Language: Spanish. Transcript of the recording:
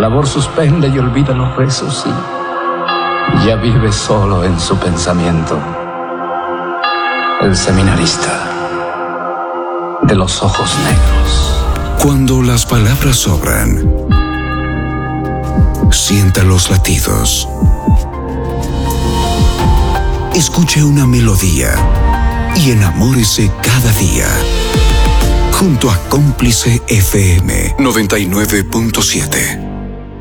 labor suspende y olvida los rezos y ya vive solo en su pensamiento. El seminarista de los ojos negros. Cuando las palabras sobran, sienta los latidos. Escuche una melodía y enamórese cada día. Junto a Cómplice FM 99.7.